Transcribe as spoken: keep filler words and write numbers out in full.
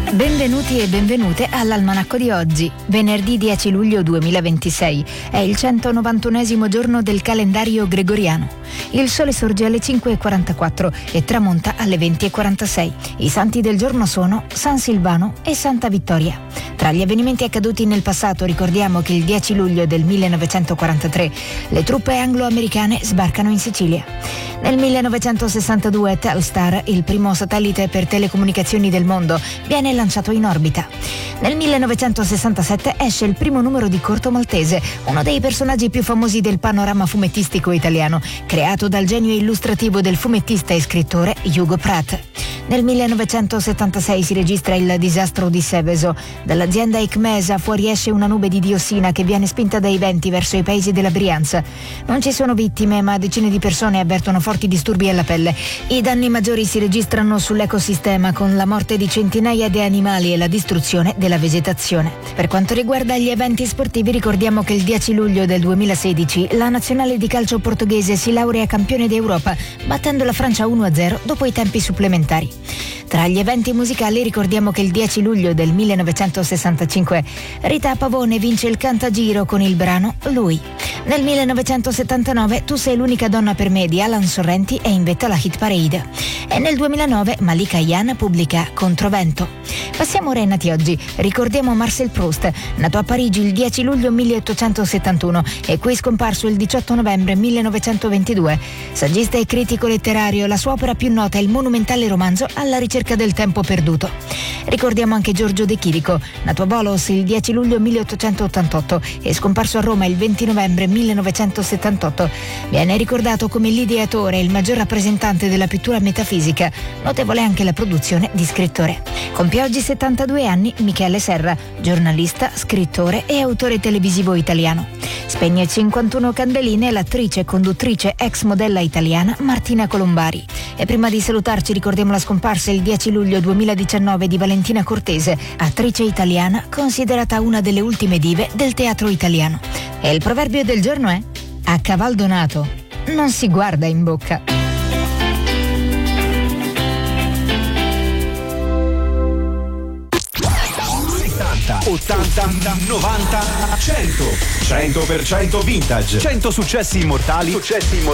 Benvenuti e benvenute all'Almanacco di oggi, venerdì dieci luglio duemilaventisei. È il centonovantunesimo giorno del calendario gregoriano. Il sole sorge alle cinque e quarantaquattro e tramonta alle venti e quarantasei. I santi del giorno sono San Silvano e Santa Vittoria. Tra gli avvenimenti accaduti nel passato ricordiamo che il dieci luglio del millenovecentoquarantatré le truppe anglo-americane sbarcano in Sicilia. Nel millenovecentosessantadue Telstar, il primo satellite per telecomunicazioni del mondo, viene lanciato in orbita. Nel millenovecentosessantasette esce il primo numero di Corto Maltese, uno dei personaggi più famosi del panorama fumettistico italiano, creato dal genio illustrativo del fumettista e scrittore Hugo Pratt. Nel millenovecentosettantasei si registra il disastro di Seveso. Dall'azienda Icmesa fuoriesce una nube di diossina che viene spinta dai venti verso i paesi della Brianza. Non ci sono vittime, ma decine di persone avvertono forti disturbi alla pelle. I danni maggiori si registrano sull'ecosistema, con la morte di centinaia di animali e la distruzione della vegetazione. Per quanto riguarda gli eventi sportivi, ricordiamo che il dieci luglio del duemilasedici la nazionale di calcio portoghese si laurea campione d'Europa, battendo la Francia uno a zero dopo i tempi supplementari. Tra gli eventi musicali ricordiamo che il dieci luglio del millenovecentosessantacinque Rita Pavone vince il Cantagiro con il brano Lui. Nel millenovecentosettantanove Tu sei l'unica donna per me di Alan Sorrenti è in vetta alla hit parade. E nel duemilanove Malika Ayane pubblica Controvento. Passiamo ora ai nati oggi. Ricordiamo Marcel Proust, nato a Parigi il dieci luglio milleottocentosettantuno e qui scomparso il diciotto novembre millenovecentoventidue. Saggista e critico letterario, la sua opera più nota è il monumentale romanzo Alla ricerca del tempo perduto. Ricordiamo anche Giorgio De Chirico, nato a Volos il dieci luglio milleottocentottantotto e scomparso a Roma il venti novembre millenovecentosettantotto. Viene ricordato come l'ideatore e il maggior rappresentante della pittura metafisica, notevole anche la produzione di scrittore. Compie oggi settantadue anni Michele Serra, giornalista, scrittore e autore televisivo italiano. Spegne cinquantuno candeline l'attrice e conduttrice ex modella italiana Martina Colombari. E prima di salutarci ricordiamo la scomparsa il dieci luglio duemiladiciannove di Valentina Cortese, attrice italiana considerata una delle ultime dive del teatro italiano. E il proverbio del giorno è: a caval donato non si guarda in bocca. ottanta, novanta, cento cento per cento vintage, cento successi immortali, successi immortali